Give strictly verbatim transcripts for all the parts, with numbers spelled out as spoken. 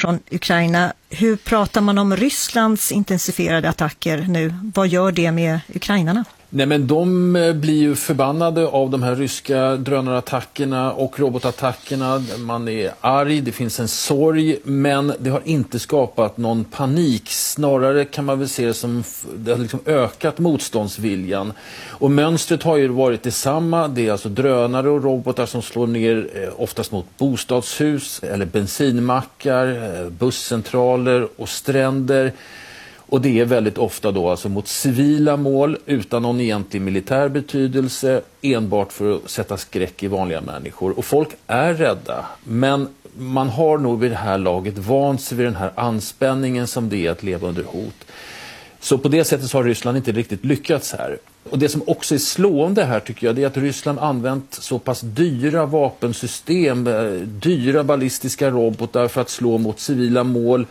från Ukraina. Hur pratar man om Rysslands intensifierade attacker nu? Vad gör det med ukrainarna? Nej, men de blir ju förbannade av de här ryska drönarattackerna och robotattackerna. Man är arg, det finns en sorg, men det har inte skapat någon panik. Snarare kan man väl se det som det har liksom ökat motståndsviljan. Och mönstret har ju varit detsamma. Det är alltså drönare och robotar som slår ner oftast mot bostadshus eller bensinmackar, busscentraler och stränder. Och det är väldigt ofta då alltså mot civila mål utan någon egentlig militär betydelse, enbart för att sätta skräck i vanliga människor. Och folk är rädda, men man har nog vid det här laget vant sig vid den här anspänningen som det är att leva under hot. Så på det sättet så har Ryssland inte riktigt lyckats här. Och det som också är slående här tycker jag, det är att Ryssland använt så pass dyra vapensystem, dyra ballistiska robotar för att slå mot civila mål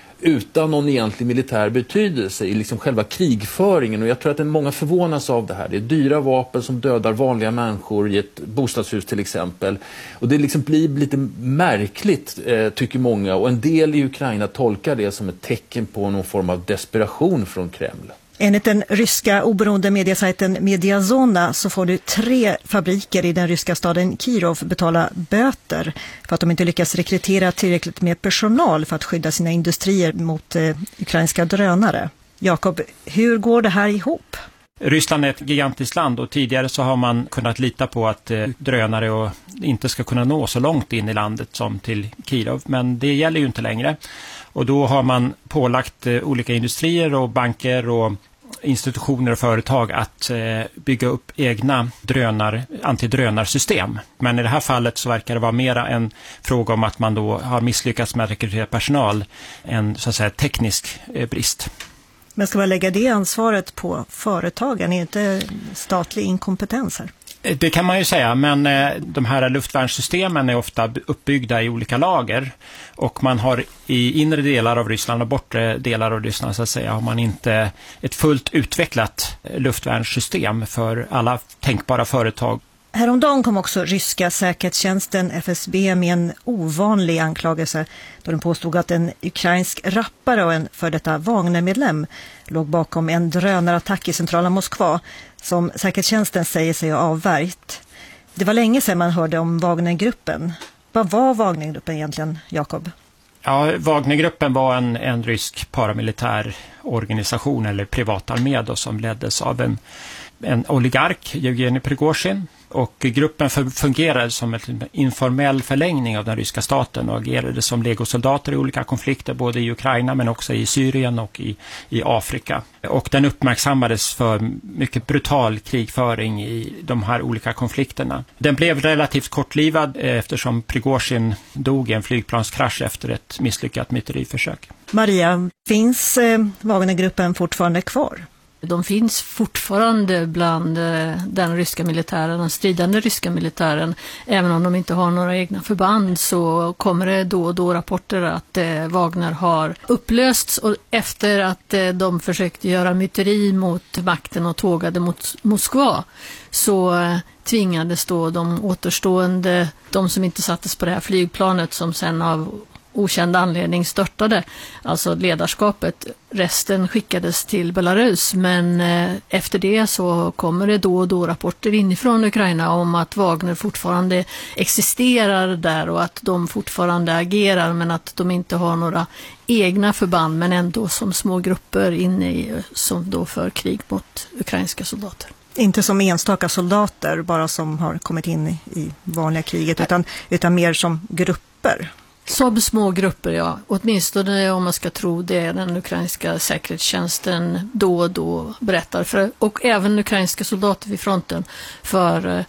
utan någon egentlig militär betydelse i liksom själva krigföringen. Och jag tror att många förvånas av det här. Det är dyra vapen som dödar vanliga människor i ett bostadshus till exempel. Och det liksom blir lite märkligt eh, tycker många. Och en del i Ukraina tolkar det som ett tecken på någon form av desperation från Kreml. Enligt den ryska oberoende mediasajten Mediazona så får du tre fabriker i den ryska staden Kirov betala böter för att de inte lyckas rekrytera tillräckligt med personal för att skydda sina industrier mot eh, ukrainska drönare. Jakob, hur går det här ihop? Ryssland är ett gigantiskt land och tidigare så har man kunnat lita på att eh, drönare och inte ska kunna nå så långt in i landet som till Kirov. Men det gäller ju inte längre. Och då har man pålagt eh, olika industrier och banker och institutioner och företag att eh, bygga upp egna drönar, antidrönarsystem. Men i det här fallet så verkar det vara mera en fråga om att man då har misslyckats med att rekrytera personal, en så att säga teknisk eh, brist. Men ska man lägga det ansvaret på företagen? Är inte statlig inkompetens här? Det kan man ju säga, men eh, de här luftvärnssystemen är ofta uppbyggda i olika lager och man har i inre delar av Ryssland och bortre delar av Ryssland så att säga har man inte ett fullt utvecklat luftvärnssystem för alla tänkbara företag. Häromdagen kom också ryska säkerhetstjänsten F S B med en ovanlig anklagelse då den påstod att en ukrainsk rappare och en för detta Wagner-medlem låg bakom en drönarattack i centrala Moskva som säkerhetstjänsten säger sig ha avvärjt. Det var länge sedan man hörde om Wagnergruppen. Vad var Wagnergruppen egentligen, Jakob? Ja, Wagnergruppen var en, en rysk paramilitär organisation eller privatarmé då, som leddes av en, en oligark, Yevgeny Prigozhin. Och gruppen fungerade som en informell förlängning av den ryska staten och agerade som legosoldater i olika konflikter både i Ukraina men också i Syrien och i, i Afrika. Och den uppmärksammades för mycket brutal krigföring i de här olika konflikterna. Den blev relativt kortlivad eftersom Prigozhin dog i en flygplanskrasch efter ett misslyckat myteriförsök. Maria, finns eh, Wagnergruppen fortfarande kvar? De finns fortfarande bland den ryska militären, den stridande ryska militären. Även om de inte har några egna förband så kommer det då och då rapporter att Wagner har upplösts och efter att de försökte göra myteri mot makten och tågade mot Moskva så tvingades då de återstående, de som inte sattes på det här flygplanet som sen av okänd anledning störtade, alltså ledarskapet. Resten skickades till Belarus, men eh, efter det så kommer det då och då rapporter inifrån Ukraina om att Wagner fortfarande existerar där och att de fortfarande agerar men att de inte har några egna förband men ändå som små grupper inne i, som då för krig mot ukrainska soldater. Inte som enstaka soldater bara som har kommit in i, i vanliga kriget utan, utan mer som grupper. Som små grupper, ja. Åtminstone om man ska tro det den ukrainska säkerhetstjänsten då och då berättar. För, och även ukrainska soldater vid fronten. För eh,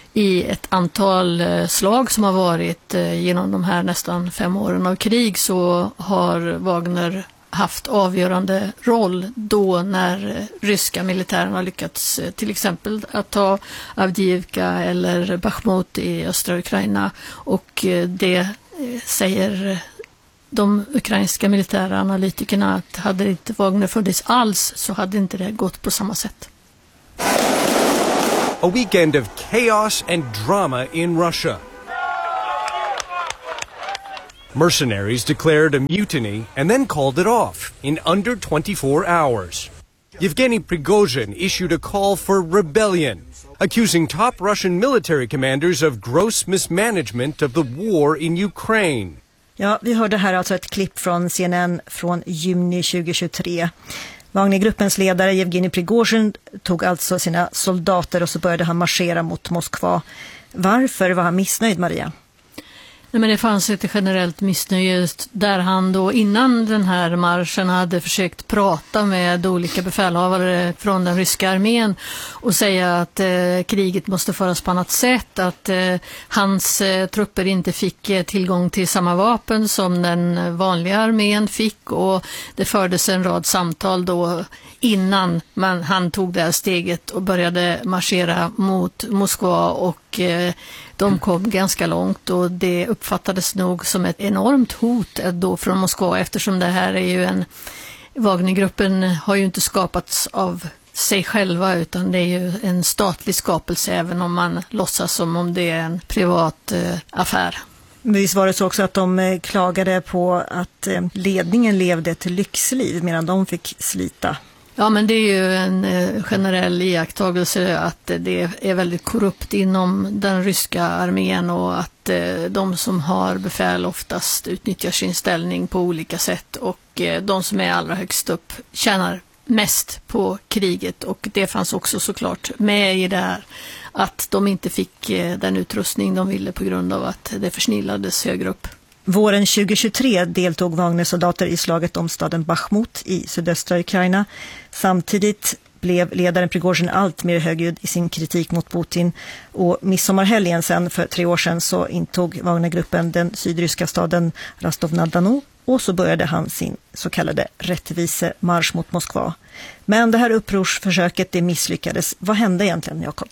i ett antal eh, slag som har varit eh, genom de här nästan fem åren av krig så har Wagner haft avgörande roll då när ryska militären har lyckats eh, till exempel att ta Avdiivka eller Bakhmut i östra Ukraina. Och eh, det säger de ukrainska militära analytikerna att hade inte Wagner funnits alls så hade inte det gått på samma sätt. A weekend of chaos and drama in Russia. Mercenaries declared a mutiny and then called it off in under twenty-four hours. Yevgeny Prigozhin issued a call for rebellion, accusing top Russian military commanders of gross mismanagement of the war in Ukraine. Ja, vi hörde här alltså ett klipp från C N N från juni tjugohundratjugotre. Wagnergruppens ledare Yevgeny Prigozhin tog alltså sina soldater och så började han marschera mot Moskva. Varför var han missnöjd, Maria? Nej, men det fanns ett generellt missnöje där han då innan den här marschen hade försökt prata med olika befälhavare från den ryska armén och säga att eh, kriget måste föras på annat sätt, att eh, hans eh, trupper inte fick eh, tillgång till samma vapen som den vanliga armén fick, och det fördes en rad samtal då innan man, han tog det här steget och började marschera mot Moskva, och eh, de kom ganska långt och det uppfattades nog som ett enormt hot då från Moskva, eftersom det här är ju en, Wagnergruppen har ju inte skapats av sig själva utan det är ju en statlig skapelse, även om man låtsas som om det är en privat eh, affär. Visst var det så också att de klagade på att ledningen levde ett lyxliv medan de fick slita? Ja, men det är ju en generell iakttagelse att det är väldigt korrupt inom den ryska armén och att de som har befäl oftast utnyttjar sin ställning på olika sätt, och de som är allra högst upp tjänar mest på kriget, och det fanns också såklart med i det här att de inte fick den utrustning de ville på grund av att det försnillades högre upp. Våren tjugohundratjugotre deltog Wagner-soldater i slaget om staden Bachmut i sydöstra Ukraina. Samtidigt blev ledaren Prigozhin allt mer högljudd i sin kritik mot Putin, och midsommarhelgen sen för tre år sedan så intog Wagnergruppen den sydryska staden Rostov-na-Donu, och så började han sin så kallade rättvisemarsch mot Moskva. Men det här upprorsförsöket det misslyckades. Vad hände egentligen, Jakob?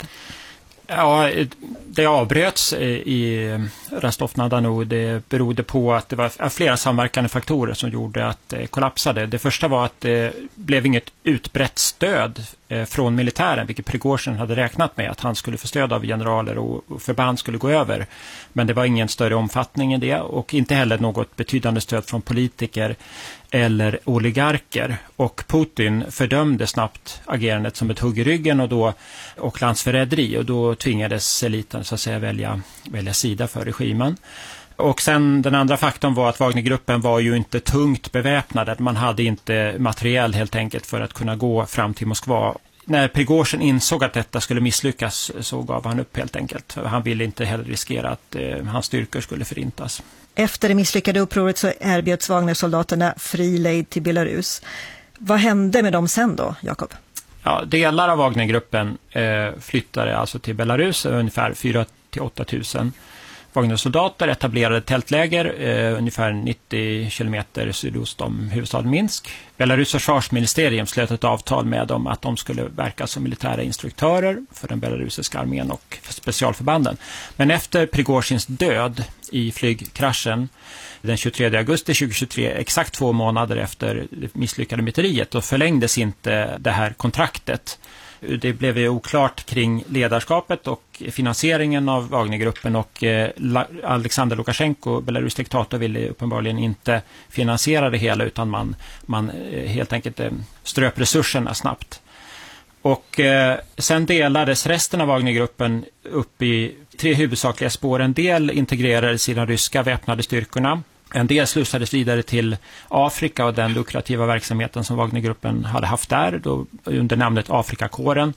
Ja, det avbröts i Rostov-na-Donu. Det berodde på att det var flera samverkande faktorer som gjorde att det kollapsade. Det första var att det blev inget utbrett stöd från militären, vilket Prigozhin hade räknat med, att han skulle få stöd av generaler och förband skulle gå över. Men det var ingen större omfattning i det, och inte heller något betydande stöd från politiker eller oligarker. Och Putin fördömde snabbt agerandet som ett hugg i ryggen och, då, och landsförräderi, och då tvingades eliten så att säga välja, välja sida för regimen. Och sen den andra faktorn var att Wagnergruppen var ju inte tungt beväpnad. Man hade inte materiell helt enkelt för att kunna gå fram till Moskva. När Prigozhin insåg att detta skulle misslyckas så gav han upp helt enkelt. Han ville inte heller riskera att eh, hans styrkor skulle förintas. Efter det misslyckade upproret så erbjöds Wagner-soldaterna fri lejd till Belarus. Vad hände med dem sen då, Jakob? Ja, delar av Wagnergruppen eh, flyttade alltså till Belarus, ungefär fyra till åtta tusen. Wagner-soldater etablerade tältläger eh, ungefär nittio kilometer sydost om huvudstaden Minsk. Belarus försvarsministerium slöt ett avtal med dem att de skulle verka som militära instruktörer för den belarusiska armén och för specialförbanden. Men efter Prigozhins död i flygkraschen den tjugotredje augusti tjugohundratjugotre, exakt två månader efter det misslyckade myteriet, då förlängdes inte det här kontraktet. Det blev ju oklart kring ledarskapet och finansieringen av Wagnergruppen, och eh, Alexander Lukasjenko, Belarus diktator, ville uppenbarligen inte finansiera det hela, utan man, man eh, helt enkelt eh, ströp resurserna snabbt. Och eh, sen delades resten av Wagnergruppen upp i tre huvudsakliga spår. En del integrerades i de ryska väpnade styrkorna. En del slussades vidare till Afrika och den lukrativa verksamheten som Wagnergruppen hade haft där då, under namnet Afrikakåren.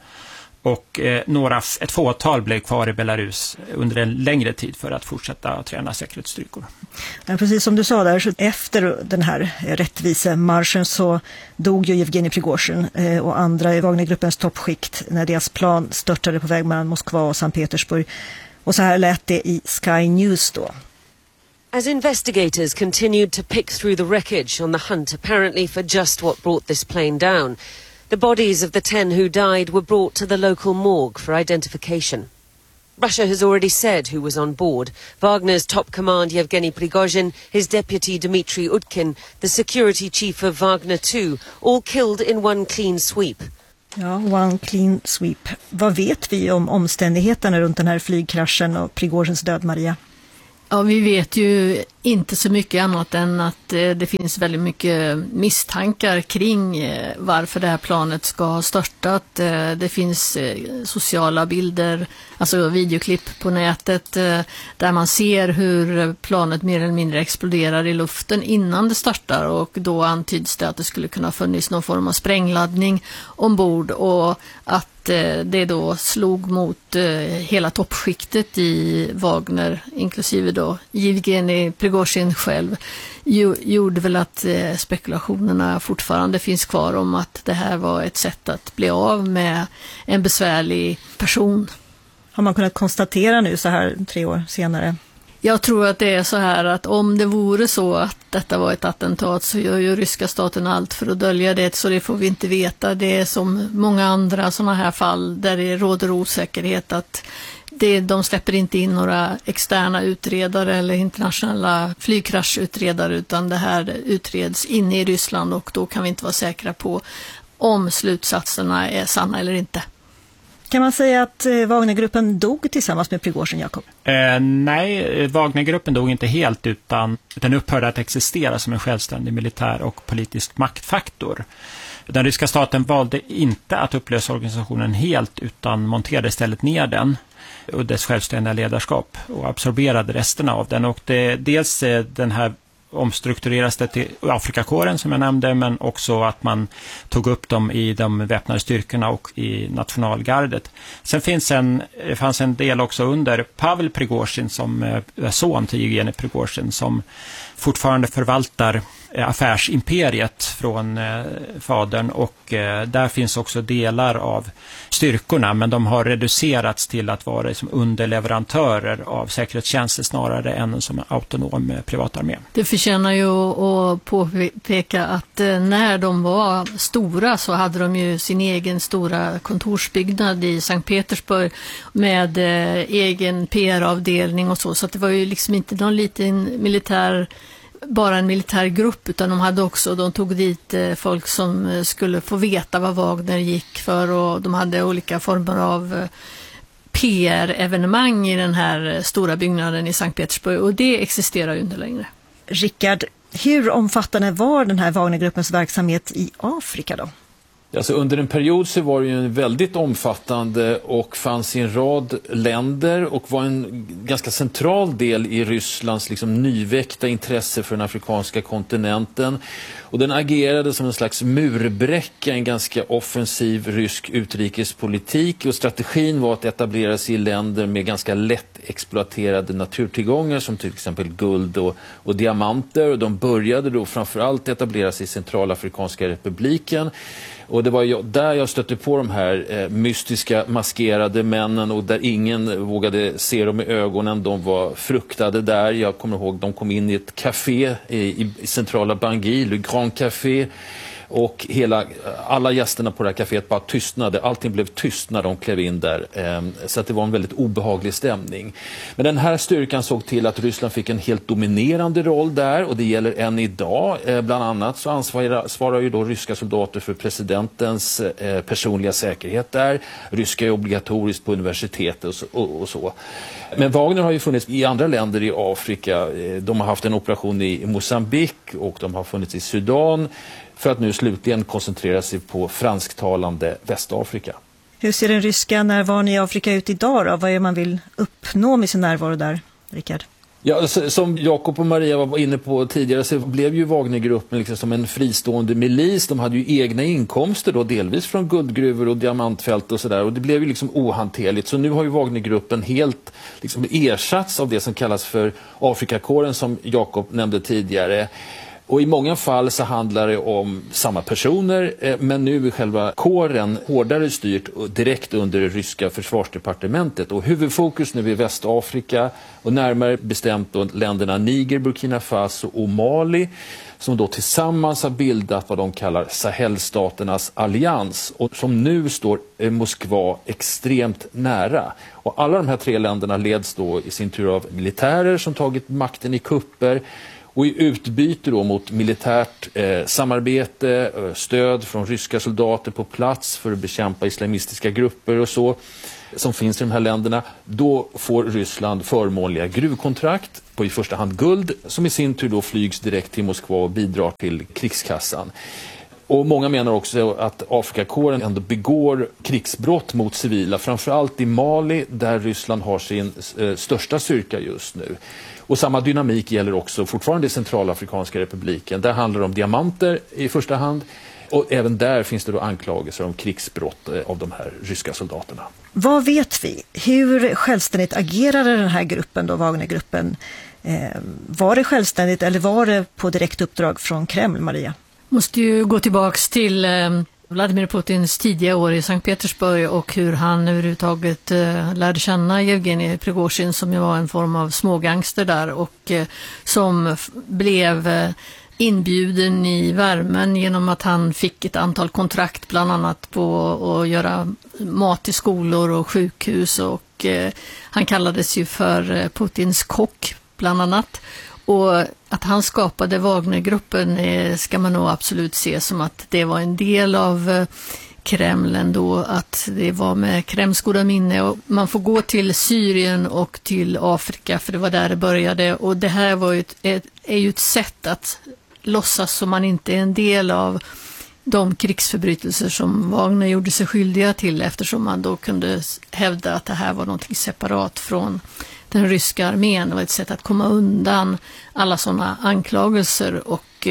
Och eh, några, ett fåtal blev kvar i Belarus under en längre tid för att fortsätta att träna säkerhetsstyrkor. Ja, precis som du sa där, så efter den här rättvisemarschen så dog ju Yevgeny Prigozhin eh, och andra i Wagnergruppens toppskikt när deras plan störtade på väg mellan Moskva och Sankt Petersburg. Och så här lät det i Sky News då. As investigators continued to pick through the wreckage on the hunt apparently for just what brought this plane down, the bodies of the ten who died were brought to the local morgue for identification. Russia has already said who was on board. Wagner's top command Yevgeny Prigozhin, his deputy Dmitry Utkin, the security chief of Wagner two, all killed in one clean sweep. Ja, one clean sweep. Vad vet vi om omständigheterna runt den här flygkraschen och Prigozhins död, Maria? Ja, vi vet ju Inte så mycket annat än att eh, det finns väldigt mycket misstankar kring eh, varför det här planet ska ha störtat. Eh, det finns eh, sociala bilder, alltså videoklipp på nätet eh, där man ser hur planet mer eller mindre exploderar i luften innan det startar, och då antyds det att det skulle kunna ha funnits någon form av sprängladdning ombord och att det då slog mot hela toppskiktet i Wagner, inklusive då Yevgenij Prigozhin själv, gjorde väl att spekulationerna fortfarande finns kvar om att det här var ett sätt att bli av med en besvärlig person. Har man kunnat konstatera nu så här tre år senare? Jag tror att det är så här att om det vore så att detta var ett attentat så gör ju ryska staten allt för att dölja det, så det får vi inte veta. Det är som många andra sådana här fall där det råder osäkerhet, att det, de släpper inte in några externa utredare eller internationella flygkraschutredare, utan det här utreds inne i Ryssland, och då kan vi inte vara säkra på om slutsatserna är sanna eller inte. Kan man säga att Wagnergruppen dog tillsammans med Prigozhin, Jakob? Eh, nej, Wagnergruppen dog inte helt, utan den upphörde att existera som en självständig militär och politisk maktfaktor. Den ryska staten valde inte att upplösa organisationen helt, utan monterade istället ner den och dess självständiga ledarskap och absorberade resterna av den. Och det, dels den här omstruktureras det till Afrikakåren som jag nämnde, men också att man tog upp dem i de väpnade styrkorna och i nationalgardet. Sen finns en, det fanns en del också under Pavel Prigozhin, som är son till Yevgenij Prigozhin, som fortfarande förvaltar affärsimperiet från eh, fadern, och eh, där finns också delar av styrkorna, men de har reducerats till att vara som underleverantörer av säkerhetstjänster snarare än som en autonom eh, privatarmé. Det förtjänar ju att påpeka att eh, när de var stora så hade de ju sin egen stora kontorsbyggnad i Sankt Petersburg med eh, egen P R-avdelning och så, så att det var ju liksom inte någon liten militär bara en militär grupp, utan de hade också, de tog dit folk som skulle få veta vad Wagner gick för, och de hade olika former av P R-evenemang i den här stora byggnaden i Sankt Petersburg, och det existerar ju inte längre. Rickard, hur omfattande var den här Wagnergruppens verksamhet i Afrika då? Alltså under en period så var det ju en väldigt omfattande och fanns i en rad länder och var en ganska central del i Rysslands liksom nyväckta intresse för den afrikanska kontinenten. Och den agerade som en slags murbräcka, en ganska offensiv rysk utrikespolitik, och strategin var att etablera sig i länder med ganska lätt exploaterade naturtillgångar som till exempel guld och, och diamanter, och de började då framförallt etablera sig i Centralafrikanska republiken. Och det var ju där jag stötte på de här eh, mystiska maskerade männen, och där ingen vågade se dem i ögonen. De var fruktade där. Jag kommer ihåg, de kom in i ett café i, i, i centrala Bangui, Le Grand Café. Och hela, alla gästerna på det här kaféet bara tystnade. Allting blev tyst när de klev in där. Så att det var en väldigt obehaglig stämning. Men den här styrkan såg till att Ryssland fick en helt dominerande roll där. Och det gäller än idag. Bland annat så ansvarar, svarar ju då ryska soldater för presidentens personliga säkerhet där. Ryska är obligatoriskt på universitet och så. Och, och så. Men Wagner har ju funnits i andra länder i Afrika. De har haft en operation i Mosambik och de har funnits i Sudan, för att nu slutligen koncentrera sig på fransktalande Västafrika. Hur ser den ryska närvaron i Afrika ut idag då? Vad är det man vill uppnå med sin närvaro där, Rickard? Ja, som Jakob och Maria var inne på tidigare, så blev ju Wagnergruppen liksom som en fristående milis. De hade ju egna inkomster då, delvis från guldgruvor och diamantfält och sådär, och det blev ju liksom ohanterligt. Så nu har ju Wagnergruppen helt liksom ersatts av det som kallas för Afrikakåren, som Jakob nämnde tidigare. Och i många fall så handlar det om samma personer, men nu är själva kåren hårdare styrt direkt under det ryska försvarsdepartementet. Och huvudfokus nu är Västafrika, och närmare bestämt då länderna Niger, Burkina Faso och Mali, som då tillsammans har bildat vad de kallar Sahelstaternas allians, och som nu står Moskva extremt nära. Och alla de här tre länderna leds då i sin tur av militärer som tagit makten i kupper. Och i utbyte då mot militärt eh, samarbete, eh, stöd från ryska soldater på plats för att bekämpa islamistiska grupper och så, som finns i de här länderna, då får Ryssland förmånliga gruvkontrakt på i första hand guld, som i sin tur då flygs direkt till Moskva och bidrar till krigskassan. Och många menar också att Afrikakåren ändå begår krigsbrott mot civila, framförallt i Mali där Ryssland har sin eh, största styrka just nu. Och samma dynamik gäller också fortfarande i Centralafrikanska republiken. Där handlar det om diamanter i första hand. Och även där finns det då anklagelser om krigsbrott av de här ryska soldaterna. Vad vet vi? Hur självständigt agerade den här gruppen då, Wagnergruppen? Eh, var det självständigt eller var det på direkt uppdrag från Kreml, Maria? Måste ju gå tillbaks till eh, Vladimir Putins tidiga år i Sankt Petersburg och hur han överhuvudtaget eh, lärde känna Evgenij Prigozhin, som ju var en form av smågangster där och eh, som f- blev eh, inbjuden i värmen genom att han fick ett antal kontrakt bland annat på att göra mat i skolor och sjukhus, och eh, han kallades ju för eh, Putins kock bland annat. Och att han skapade Wagnergruppen eh, ska man nog absolut se som att det var en del av eh, Kreml ändå, att det var med Kremls goda minne. Och man får gå till Syrien och till Afrika, för det var där det började, och det här var ju ett, ett, är ju ett sätt att låtsas som man inte är en del av de krigsförbrytelser som Wagner gjorde sig skyldiga till, eftersom man då kunde hävda att det här var något separat från den ryska armén. Det var ett sätt att komma undan alla sådana anklagelser, och,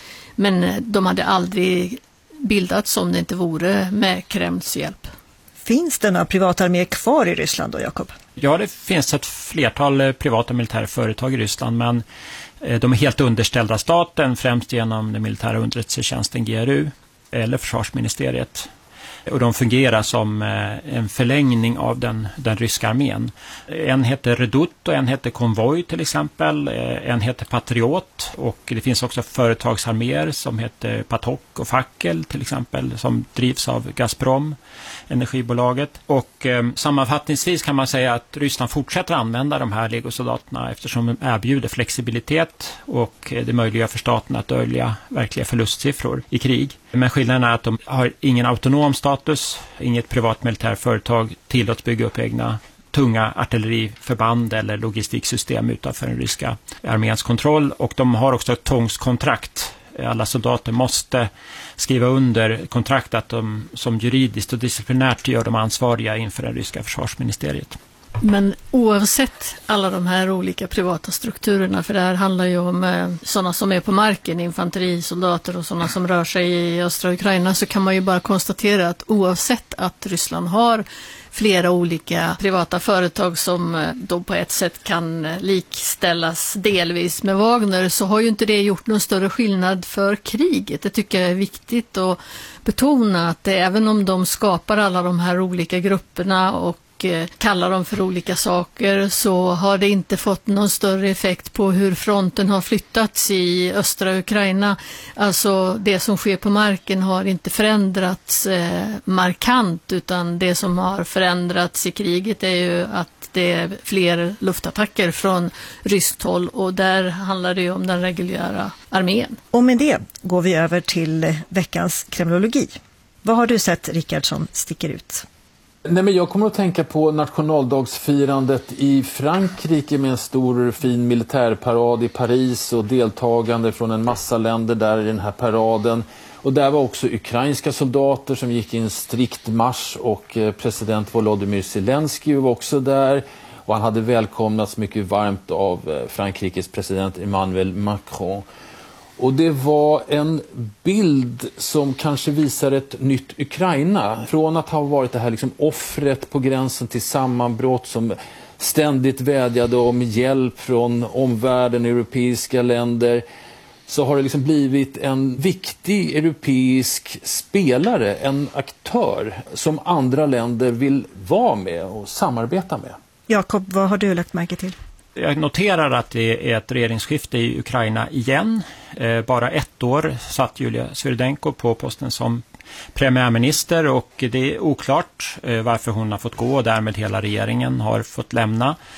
men de hade aldrig bildats om det inte vore med Kremls hjälp. Finns det några privata arméer kvar i Ryssland då, Jakob? Ja, det finns ett flertal privata militära företag i Ryssland, men de är helt underställda staten, främst genom den militära underrättelsetjänsten G R U eller försvarsministeriet. Och de fungerar som en förlängning av den, den ryska armén. En heter Redut och en heter Konvoj till exempel. En heter Patriot, och det finns också företagsarméer som heter Patok och Fackel till exempel, som drivs av Gazprom, energibolaget. Och eh, sammanfattningsvis kan man säga att Ryssland fortsätter använda de här legosoldaterna eftersom de erbjuder flexibilitet, och det möjliggör för staten att dölja verkliga förlustsiffror i krig. Men skillnaden är att de har ingen autonom status, inget privat militärföretag tillåts bygga upp egna tunga artilleriförband eller logistiksystem utanför den ryska arméns kontroll, och de har också ett tvångskontrakt. Alla soldater måste skriva under kontrakt att de som juridiskt och disciplinärt gör de ansvariga inför det ryska försvarsministeriet. Men oavsett alla de här olika privata strukturerna, för det här handlar ju om eh, sådana som är på marken, infanterisoldater och sådana som rör sig i östra Ukraina, så kan man ju bara konstatera att oavsett att Ryssland har flera olika privata företag som eh, då på ett sätt kan eh, likställas delvis med Wagner, så har ju inte det gjort någon större skillnad för kriget. Det tycker jag är viktigt att betona, att även om de skapar alla de här olika grupperna och kallar dem för olika saker, så har det inte fått någon större effekt på hur fronten har flyttats i östra Ukraina. Alltså det som sker på marken har inte förändrats eh, markant, utan det som har förändrats i kriget är ju att det är fler luftattacker från ryskt håll, och där handlar det ju om den reguljära armén. Och med det går vi över till veckans kremlologi. Vad har du sett, Rickard, som sticker ut? Nej, men jag kommer att tänka på nationaldagsfirandet i Frankrike med en stor fin militärparad i Paris och deltagande från en massa länder där i den här paraden. Och där var också ukrainska soldater som gick i en strikt marsch, och president Volodymyr Zelensky var också där. Och han hade välkomnats mycket varmt av Frankrikes president Emmanuel Macron. Och det var en bild som kanske visar ett nytt Ukraina. Från att ha varit det här liksom offret på gränsen till sammanbrott som ständigt vädjade om hjälp från omvärlden, europeiska länder, så har det liksom blivit en viktig europeisk spelare, en aktör som andra länder vill vara med och samarbeta med. Jakob, vad har du lagt märke till? Jag noterar att det är ett regeringsskifte i Ukraina igen. Eh, bara ett år satt Julia Svyrydenko på posten som premiärminister, och det är oklart eh, varför hon har fått gå och därmed hela regeringen har fått lämna.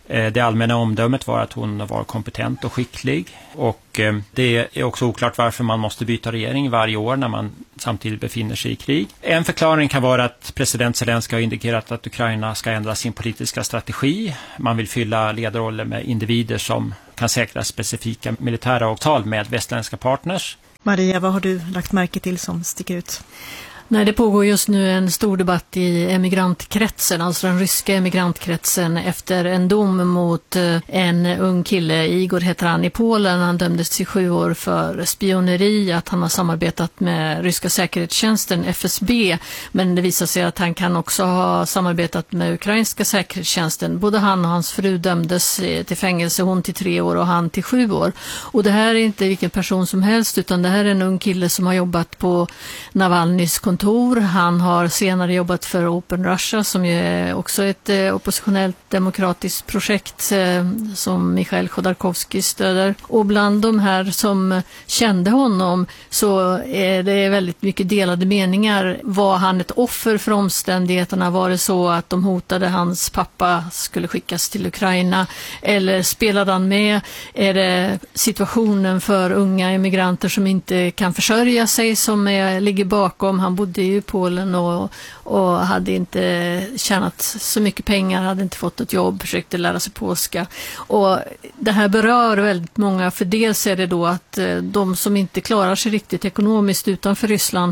Det allmänna omdömet var att hon var kompetent och skicklig. Och det är också oklart varför man måste byta regering varje år när man samtidigt befinner sig i krig. En förklaring kan vara att president Zelenskyj har indikerat att Ukraina ska ändra sin politiska strategi. Man vill fylla ledarroller med individer som kan säkra specifika militära avtal med västländska partners. Maria, vad har du lagt märke till som sticker ut? Nej, det pågår just nu en stor debatt i emigrantkretsen, alltså den ryska emigrantkretsen, efter en dom mot en ung kille, Igor heter han, i Polen. Han dömdes till sju år för spioneri, att han har samarbetat med ryska säkerhetstjänsten F S B, men det visar sig att han kan också ha samarbetat med ukrainska säkerhetstjänsten. Både han och hans fru dömdes till fängelse, hon till tre år och han till sju år. Och det här är inte vilken person som helst, utan det här är en ung kille som har jobbat på Navalnys kontor. Han har senare jobbat för Open Russia, som ju är också ett eh, oppositionellt demokratiskt projekt eh, som Mikhail Khodorkovsky stöder. Och bland de här som kände honom så är det väldigt mycket delade meningar. Var han ett offer för omständigheterna? Var det så att de hotade hans pappa skulle skickas till Ukraina? Eller spelade han med? Är det situationen för unga emigranter som inte kan försörja sig som är, ligger bakom? Han bodde i Polen och, och hade inte tjänat så mycket pengar, hade inte fått ett jobb, försökte lära sig polska. Och det här berör väldigt många, för dels är det då att de som inte klarar sig riktigt ekonomiskt utanför Ryssland,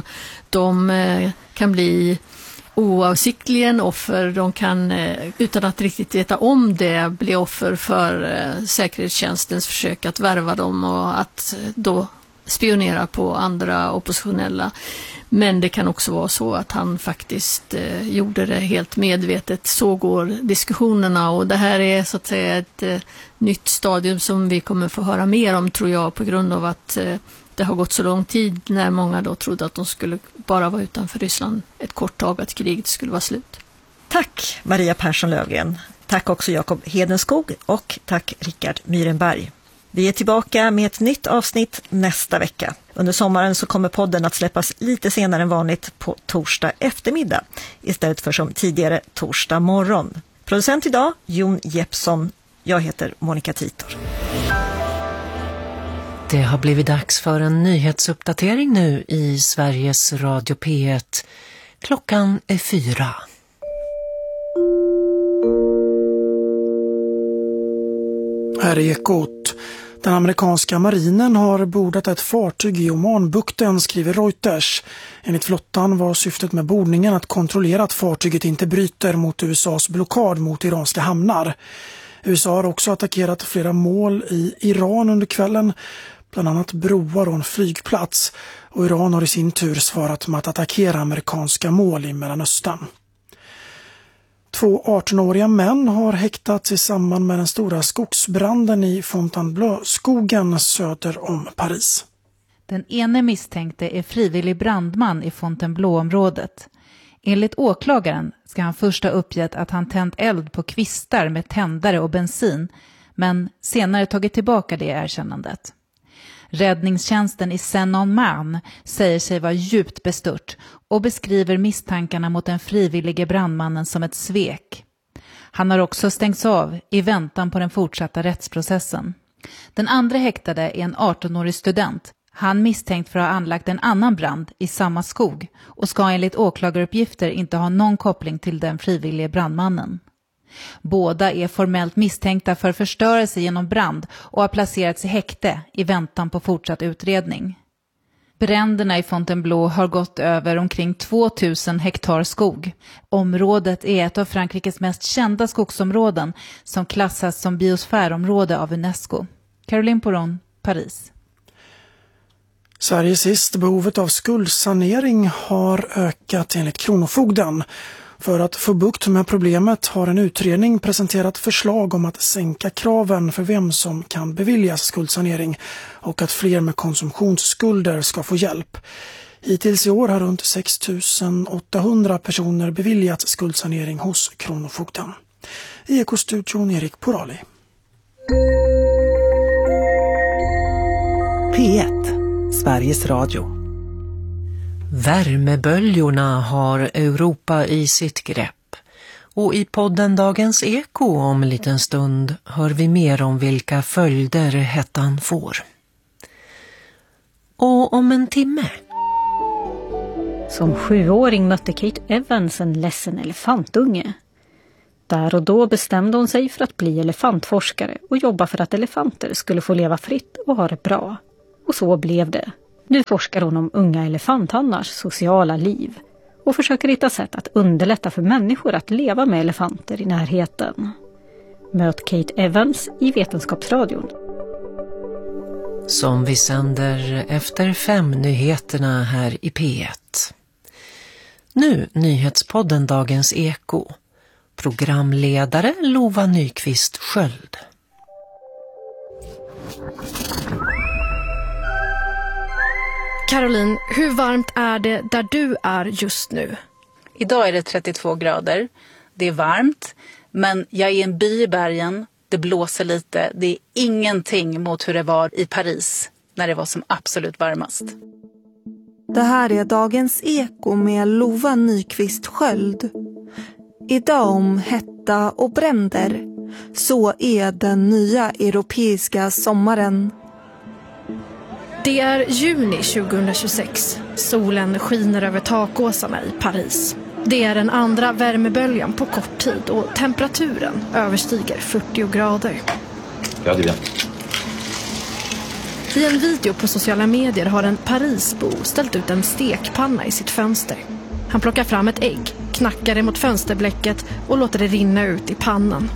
de kan bli oavsiktligen offer. De kan utan att riktigt veta om det bli offer för säkerhetstjänstens försök att värva dem och att då spionera på andra oppositionella. Men det kan också vara så att han faktiskt eh, gjorde det helt medvetet. Så går diskussionerna, och det här är så att säga ett eh, nytt stadium som vi kommer få höra mer om, tror jag, på grund av att eh, det har gått så lång tid, när många då trodde att de skulle bara vara utanför Ryssland ett kort tag, att kriget skulle vara slut. Tack Maria Persson Löfgren. Tack också Jakob Hedenskog och tack Rickard Myrenberg. Vi är tillbaka med ett nytt avsnitt nästa vecka. Under sommaren så kommer podden att släppas lite senare än vanligt på torsdag eftermiddag istället för som tidigare torsdag morgon. Producent idag Jon Jeppsson. Jag heter Monica Titor. Det har blivit dags för en nyhetsuppdatering nu i Sveriges Radio P ett. Klockan är fyra. Här är Ekot. Den amerikanska marinen har bordat ett fartyg i Omanbukten, skriver Reuters. Enligt flottan var syftet med bordningen att kontrollera att fartyget inte bryter mot U S A:s blockad mot iranska hamnar. U S A har också attackerat flera mål i Iran under kvällen, bland annat broar och en flygplats. Och Iran har i sin tur svarat med att attackera amerikanska mål i Mellanöstern. Två arton-åriga män har häktats i samband med den stora skogsbranden i Fontainebleau-skogen söder om Paris. Den ene misstänkte är frivillig brandman i Fontainebleau-området. Enligt åklagaren ska han först ha uppgett att han tänt eld på kvistar med tändare och bensin, men senare tagit tillbaka det erkännandet. Räddningstjänsten i Seine-en-Marne säger sig vara djupt bestört och beskriver misstankarna mot den frivillige brandmannen som ett svek. Han har också stängts av i väntan på den fortsatta rättsprocessen. Den andra häktade är en arton-årig student. Han misstänkt för att ha anlagt en annan brand i samma skog och ska enligt åklagaruppgifter inte ha någon koppling till den frivillige brandmannen. Båda är formellt misstänkta för förstörelse genom brand och har placerats i häkte i väntan på fortsatt utredning. Bränderna i Fontainebleau har gått över omkring tvåtusen hektar skog. Området är ett av Frankrikes mest kända skogsområden som klassas som biosfärområde av UNESCO. Caroline Poron, Paris. Sverige sist. Behovet av skuldsanering har ökat enligt Kronofogden. För att få bukt med problemet har en utredning presenterat förslag om att sänka kraven för vem som kan beviljas skuldsanering och att fler med konsumtionsskulder ska få hjälp. Hittills i år har runt sex tusen åttahundra personer beviljats skuldsanering hos Kronofogden. I Ekostudion Erik Porali. P ett, Sveriges Radio. Värmeböljorna har Europa i sitt grepp Och i podden Dagens Eko om en liten stund hör vi mer om vilka följder hettan får. Och om en timme. Som sjuåring mötte Kate Evans en ledsen elefantunge. Där och då bestämde hon sig för att bli elefantforskare och jobba för att elefanter skulle få leva fritt och ha det bra. Och så blev det. Nu forskar hon om unga elefantannars sociala liv och försöker hitta sätt att underlätta för människor att leva med elefanter i närheten. Möt Kate Evans i Vetenskapsradion. Som vi sänder efter fem nyheterna här i P ett. Nu nyhetspodden Dagens Eko. Programledare Lova Nyqvist Sköld. Caroline, hur varmt är det där du är just nu? Idag är det trettiotvå grader. Det är varmt, men jag är i en by i bergen. Det blåser lite. Det är ingenting mot hur det var i Paris när det var som absolut varmast. Det här är Dagens Eko med Lova Nyqvist Sköld. Idag om hetta och bränder. Så är den nya europeiska sommaren. Det är juni tjugohundratjugosex. Solen skiner över takåsarna i Paris. Det är den andra värmeböljan på kort tid och temperaturen överstiger fyrtio grader. Ja, det är bien. I en video på sociala medier har en Parisbo ställt ut en stekpanna i sitt fönster. Han plockar fram ett ägg, knackar det mot fönsterblecket och låter det rinna ut i pannan.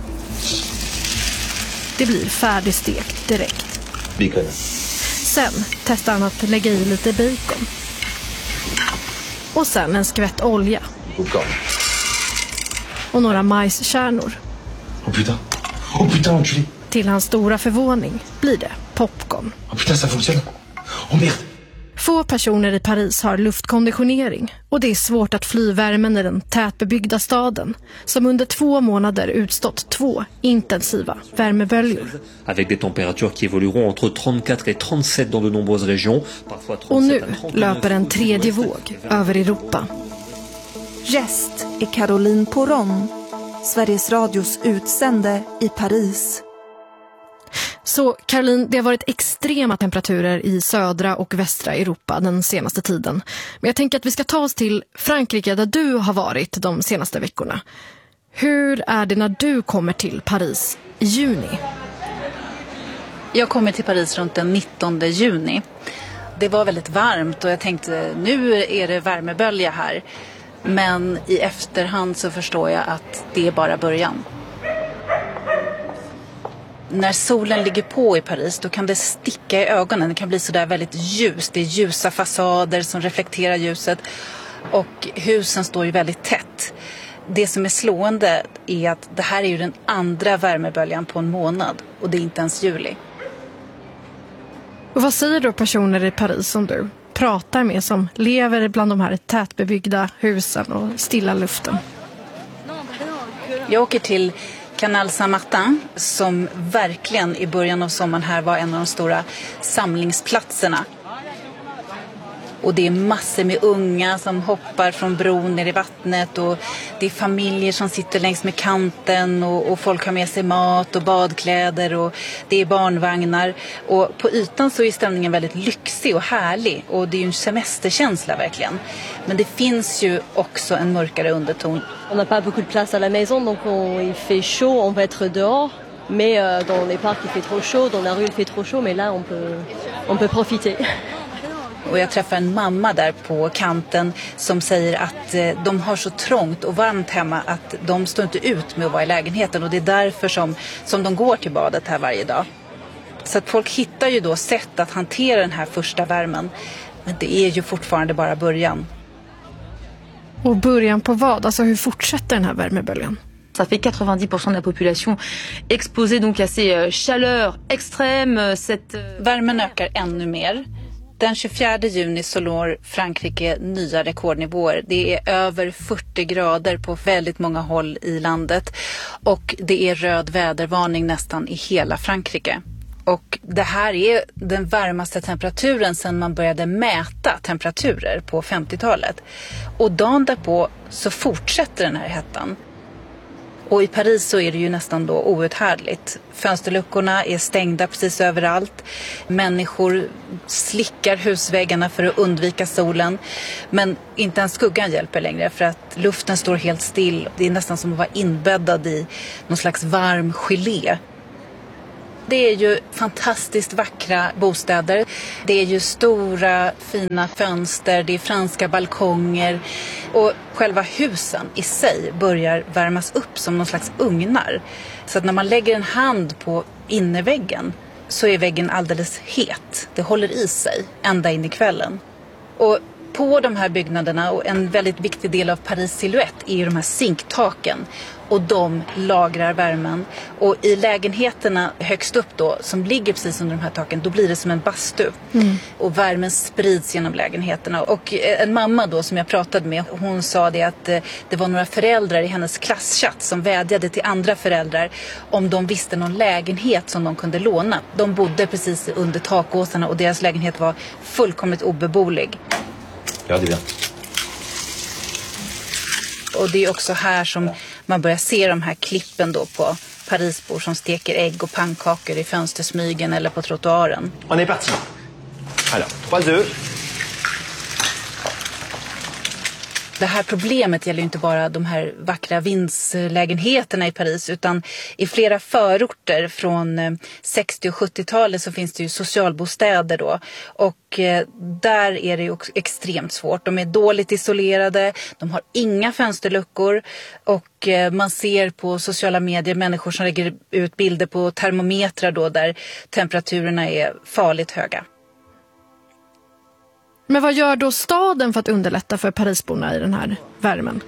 Det blir färdigstekt direkt. Bacon. Sen testar han att lägga i lite bacon. Och sen en skvätt olja. Bacon. Och några majskärnor. Oh putain. Oh putain, enculé. Till hans stora förvåning blir det popcorn. Oh putain, ça fonctionne. Oh merde. Få personer i Paris har luftkonditionering och det är svårt att fly värmen i den tätbebyggda staden som under två månader utstått två intensiva värmeböljor. Avec des températures qui évolueront entre trente-quatre et trente-sept dans de nombreuses régions, parfois Och nu löper en tredje våg över Europa. Gäst är Caroline Poron, Sveriges Radios utsände i Paris. Så Caroline, det har varit extrema temperaturer i södra och västra Europa den senaste tiden. Men jag tänker att vi ska ta oss till Frankrike där du har varit de senaste veckorna. Hur är det när du kommer till Paris i juni? Jag kommer till Paris runt den nittonde juni. Det var väldigt varmt och jag tänkte nu är det värmebölja här. Men i efterhand så förstår jag att det är bara början. När solen ligger på i Paris då kan det sticka i ögonen. Det kan bli så där väldigt ljust. Det är ljusa fasader som reflekterar ljuset. Och husen står ju väldigt tätt. Det som är slående är att det här är ju den andra värmeböljan på en månad. Och det är inte ens juli. Och vad säger då personer i Paris som du pratar med som lever bland de här tätbebyggda husen och stilla luften? Jag åker till Canal Saint-Martin som verkligen i början av sommaren här var en av de stora samlingsplatserna. Och det är massor med unga som hoppar från bron ner i vattnet och det är familjer som sitter längs med kanten och, och folk har med sig mat och badkläder och det är barnvagnar. Och på ytan så är stämningen väldigt lyxig och härlig och det är ju en semesterkänsla verkligen. Men det finns ju också en mörkare underton. On n'a pas beaucoup de place à la maison donc on, il fait chaud, on va être dehors. Mais euh, dans les parcs il fait trop chaud, dans la rue il fait trop chaud mais là on peut, on peut profiter. Och jag träffar en mamma där på kanten som säger att eh, de har så trångt och varmt hemma att de står inte ut med att vara i lägenheten och det är därför som, som de går till badet här varje dag. Så att folk hittar ju då sätt att hantera den här första värmen. Men det är ju fortfarande bara början. Och början på vad? Alltså hur fortsätter den här värmeböljan? Ça fait quatre-vingt-dix pour cent de la population exposée donc à ces chaleurs extrêmes. Cette... Värmen ökar ännu mer. Den tjugofjärde juni så når Frankrike nya rekordnivåer. Det är över fyrtio grader på väldigt många håll i landet. Och det är röd vädervarning nästan i hela Frankrike. Och det här är den varmaste temperaturen sedan man började mäta temperaturer på femtiotalet. Och dagen därpå så fortsätter den här hettan. Och i Paris så är det ju nästan då outhärdligt. Fönsterluckorna är stängda precis överallt. Människor slickar husväggarna för att undvika solen. Men inte ens skuggan hjälper längre för att luften står helt still. Det är nästan som att vara inbäddad i någon slags varm gelé. Det är ju fantastiskt vackra bostäder. Det är ju stora fina fönster, det är franska balkonger och själva husen i sig börjar värmas upp som någon slags ugnar. Så att när man lägger en hand på innerväggen så är väggen alldeles het. Det håller i sig ända in i kvällen. Och på de här byggnaderna, och en väldigt viktig del av Paris silhuett, är ju de här zinktaken. Och de lagrar värmen. Och i lägenheterna högst upp då, som ligger precis under de här taken, då blir det som en bastu. Mm. Och värmen sprids genom lägenheterna. Och en mamma då som jag pratade med, hon sa det att det var några föräldrar i hennes klasschatt som vädjade till andra föräldrar om de visste någon lägenhet som de kunde låna. De bodde precis under takåsarna och deras lägenhet var fullkomligt obeboelig. Ja, det är det. Och det är också här som man börjar se de här klippen då på Parisbor som steker ägg och pannkakor i fönstersmygen eller på trottoaren. On est parti. Alors, trois œufs. Det här problemet gäller ju inte bara de här vackra vindslägenheterna i Paris, utan i flera förorter från sextio- och sjuttiotalet så finns det ju socialbostäder då. Och där är det ju extremt svårt. De är dåligt isolerade, de har inga fönsterluckor och man ser på sociala medier människor som lägger ut bilder på termometrar då där temperaturerna är farligt höga. Men vad gör då staden för att underlätta för Parisborna i den här värmen?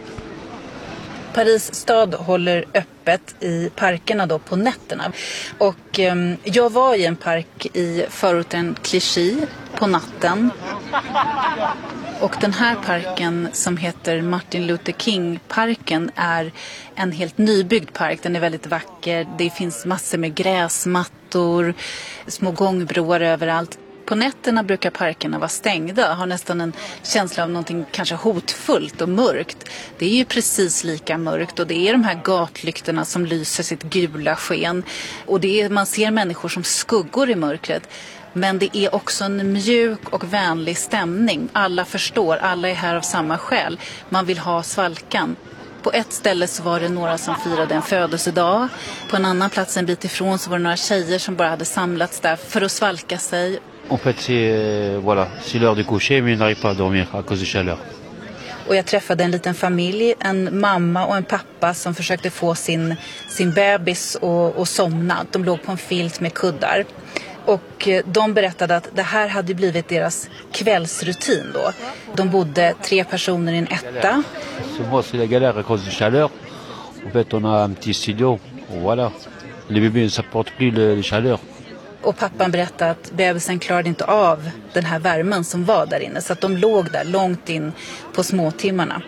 Paris stad håller öppet i parkerna då på nätterna. Och eh, jag var i en park i förorten Clichy på natten. Och den här parken som heter Martin Luther King-parken är en helt nybyggd park. Den är väldigt vacker. Det finns massor med gräsmattor, små gångbroar överallt. På nätterna brukar parkerna vara stängda, har nästan en känsla av någonting kanske hotfullt och mörkt. Det är ju precis lika mörkt och det är de här gatlyktorna som lyser sitt gula sken. Och det är, man ser människor som skuggor i mörkret. Men det är också en mjuk och vänlig stämning. Alla förstår, alla är här av samma skäl. Man vill ha svalkan. På ett ställe så var det några som firade en födelsedag. På en annan plats en bit ifrån så var det några tjejer som bara hade samlats där för att svalka sig. En fait, c'est voilà, c'est l'heure de coucher, mais on n'arrive pas à dormir à cause de chaleur. Och jag träffade en liten familj, en mamma och en pappa som försökte få sin, sin bebis och, och somna. De låg på en filt med kuddar. Och de berättade att det här hade blivit deras kvällsrutin då. De bodde tre personer i en etta. C'est moi, c'est la galère à cause de chaleur. En fait, on a un petit studio. Voilà. Les bébés ne supportent plus le chaleur. Och pappan berättade att bebisen klarade inte av den här värmen som var där inne. Så att de låg där långt in på småtimmarna.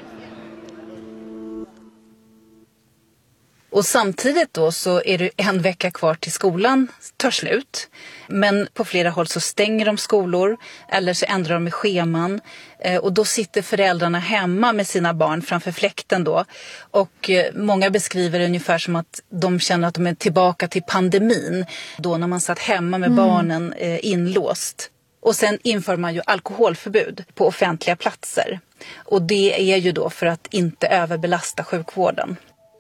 Och samtidigt då så är det en vecka kvar till skolan tar slut. Men på flera håll så stänger de skolor eller så ändrar de i scheman. Och då sitter föräldrarna hemma med sina barn framför fläkten då. Och många beskriver det ungefär som att de känner att de är tillbaka till pandemin. Då när man satt hemma med mm. barnen inlåst. Och sen inför man ju alkoholförbud på offentliga platser. Och det är ju då för att inte överbelasta sjukvården.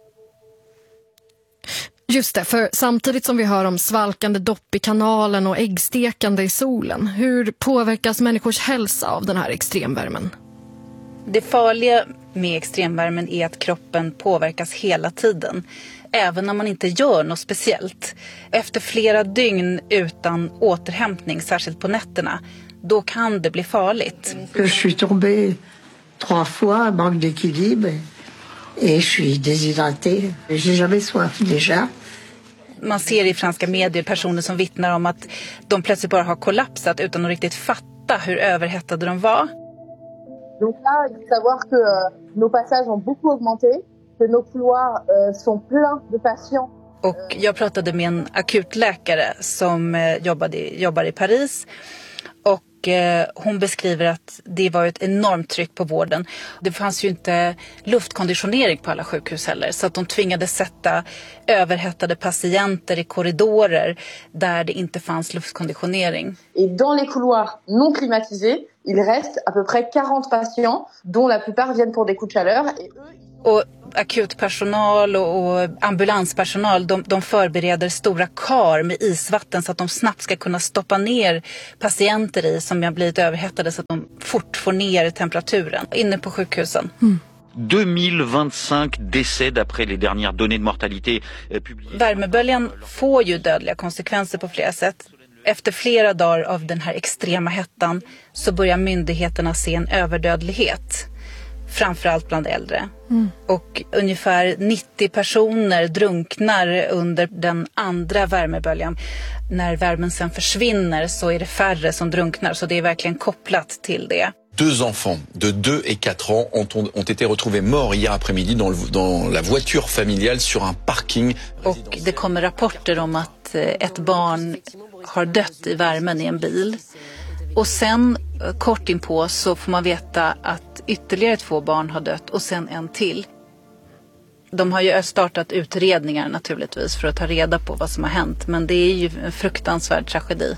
Just det, för samtidigt som vi hör om svalkande dopp i kanalen och äggstekande i solen, hur påverkas människors hälsa av den här extremvärmen? Det farliga med extremvärmen är att kroppen påverkas hela tiden, även när man inte gör något speciellt. Efter flera dygn utan återhämtning, särskilt på nätterna, då kan det bli farligt. Jag suis tombée trois fois, manque d'équilibre. Et je suis déshydratée. J'ai jamais soif déjà. Man ser i franska medier personer som vittnar om att de plötsligt bara har kollapsat utan att riktigt fatta hur överhettade de var. Donc là, il faut savoir que euh, nos passages ont beaucoup augmenté, que nos couloirs euh, sont pleins de patients. Och jag pratade med en akutläkare som eh, jobbade, jobbar i Paris. Och Och eh, hon beskriver att det var ett enormt tryck på vården. Det fanns ju inte luftkonditionering på alla sjukhus heller. Så att de tvingades sätta överhettade patienter i korridorer där det inte fanns luftkonditionering. Et dans les couloirs non climatisés, il reste à peu près quarante patients, dont la plupart viennent pour des coups de chaleur. Et eux... Och akutpersonal och ambulanspersonal, de, de förbereder stora kar med isvatten så att de snabbt ska kunna stoppa ner patienter i som har blivit överhettade så att de fort får ner temperaturen inne på sjukhusen. Mm. deux mille vingt-cinq décès d'après les dernières données de mortalité publiées. Värmeböljan får ju dödliga konsekvenser på flera sätt. Efter flera dagar av den här extrema hettan så börjar myndigheterna se en överdödlighet. Framförallt bland äldre. Mm. Och ungefär nittio personer drunknar under den andra värmeböljan. När värmen sen försvinner så är det färre som drunknar. Så det är verkligen kopplat till det. Deux enfants de deux et quatre ans ont, ont été retrouvés morts hier après-midi dans, dans la voiture familiale sur un parking. Och det kommer rapporter om att ett barn har dött i värmen i en bil. Och sen kort inpå så får man veta att ytterligare två barn har dött och sen en till. De har ju startat utredningar naturligtvis för att ta reda på vad som har hänt. Men det är ju en fruktansvärd tragedi.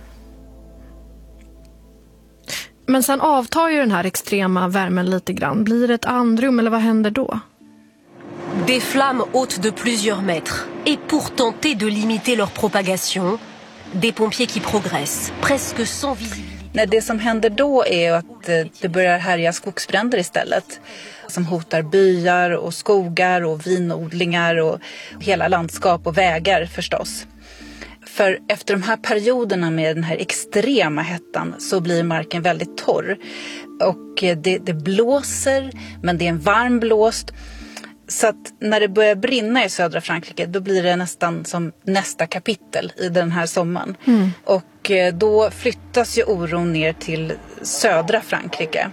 Men sen avtar ju den här extrema värmen lite grann. Blir det ett andrum eller vad händer då? Des flammes hautes de plusieurs mètres. Et pour tenter de limiter leur propagation, des pompiers qui progressent, presque sans visibilité. Nej, det som händer då är att det börjar härja skogsbränder istället. Som hotar byar och skogar och vinodlingar och hela landskap och vägar förstås. För efter de här perioderna med den här extrema hettan så blir marken väldigt torr. Och det, det blåser, men det är en varm blåst. Så att när det börjar brinna i södra Frankrike då blir det nästan som nästa kapitel i den här sommaren. Mm. Och då flyttas ju oron ner till södra Frankrike.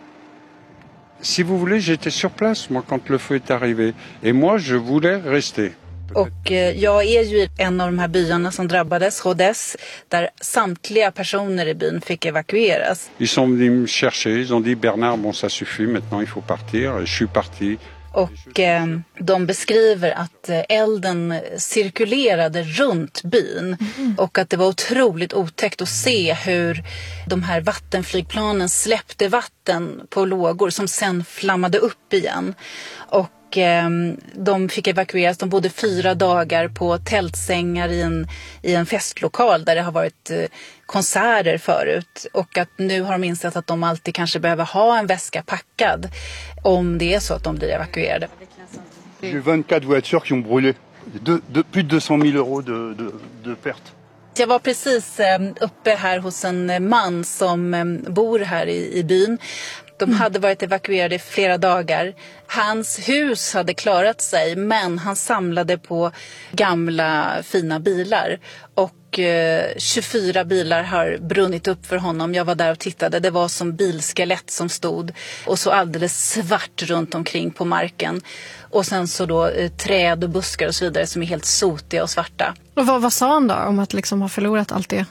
Si vous voulez, j'étais sur place moi quand le feu est arrivé et moi je voulais rester. Och jag är ju en av de här byarna som drabbades, Rodez, där samtliga personer i byn fick evakueras. Ils sont venus me chercher, ils ont dit Bernard, bon ça suffit, maintenant il faut partir. Je suis parti. Och eh, de beskriver att elden cirkulerade runt byn mm. och att det var otroligt otäckt att se hur de här vattenflygplanen släppte vatten på lågor som sen flammade upp igen. Och eh, de fick evakueras, de bodde fyra dagar på tältsängar i en, i en festlokal där det har varit eh, konserter förut. Och att nu har de insett att de alltid kanske behöver ha en väska packad om det är så att de blir evakuerade. Det är tjugofyra voitures qui ont brûlé. De, de, plus de deux cent mille euros de, de, de perte. Jag var precis uppe här hos en man som bor här i, i byn. De hade varit evakuerade i flera dagar. Hans hus hade klarat sig, men han samlade på gamla fina bilar. Och eh, tjugofyra bilar har brunnit upp för honom. Jag var där och tittade. Det var som bilskelett som stod. Och så alldeles svart runt omkring på marken. Och sen så då eh, träd och buskar och så vidare som är helt sotiga och svarta. Och vad, vad sa han då om att liksom ha förlorat allt det?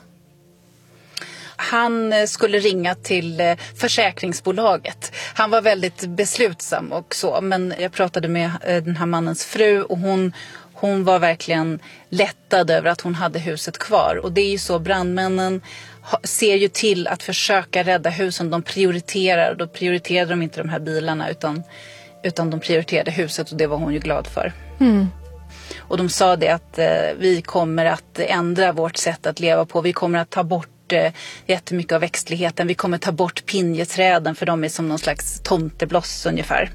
Han skulle ringa till försäkringsbolaget. Han var väldigt beslutsam och så. Men jag pratade med den här mannens fru och hon, hon var verkligen lättad över att hon hade huset kvar. Och det är ju så, brandmännen ser ju till att försöka rädda husen. De prioriterar, då prioriterade de inte de här bilarna utan, utan de prioriterade huset och det var hon ju glad för. Mm. Och de sa det att eh, vi kommer att ändra vårt sätt att leva på. Vi kommer att ta bort jättemycket av växtligheten. Vi kommer ta bort pinjeträden för de är som någon slags tomtebloss ungefär.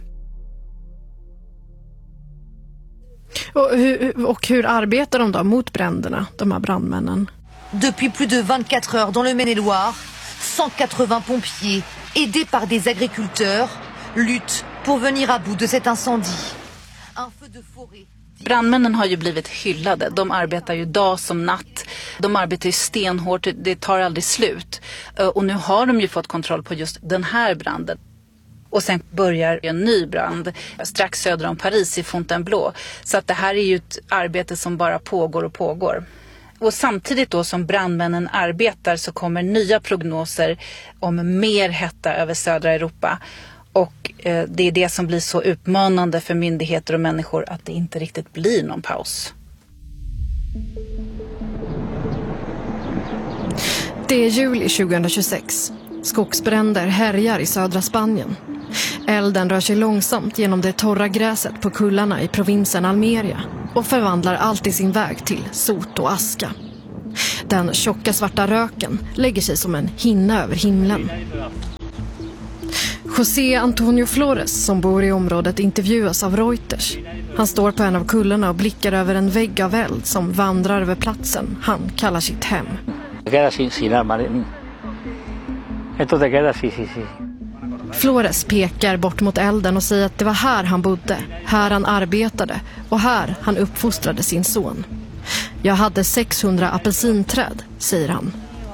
Och hur, och hur arbetar de då mot bränderna, de här brandmännen? Depuis plus de vingt-quatre heures dans le Maine-et-Loire, cent quatre-vingts pompiers, aidés par des agriculteurs, luttent pour venir à bout de cet incendie. Un feu de forêt. Brandmännen har ju blivit hyllade. De arbetar ju dag som natt. De arbetar ju stenhårt. Det tar aldrig slut. Och nu har de ju fått kontroll på just den här branden. Och sen börjar en ny brand strax söder om Paris i Fontainebleau. Så att det här är ju ett arbete som bara pågår och pågår. Och samtidigt då som brandmännen arbetar så kommer nya prognoser om mer hetta över södra Europa. Och eh, det är det som blir så utmanande för myndigheter och människor att det inte riktigt blir någon paus. Det är juli tjugohundratjugosex. Skogsbränder härjar i södra Spanien. Elden rör sig långsamt genom det torra gräset på kullarna i provinsen Almeria och förvandlar allt i sin väg till sot och aska. Den tjocka svarta röken lägger sig som en hinna över himlen. José Antonio Flores som bor i området intervjuas av Reuters. Han står på en av kullarna och blickar över en vägg av eld som vandrar över platsen han kallar sitt hem. Flores pekar bort mot elden och säger att det var här han bodde, här han arbetade och här han uppfostrade sin son. Jag hade sexhundra apelsinträd, säger han.